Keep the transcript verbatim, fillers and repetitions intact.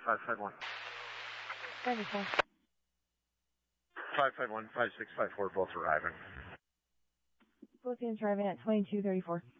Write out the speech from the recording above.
five five one. five four. five five one, five six five four, both arriving. Both units arriving at twenty-two thirty-four.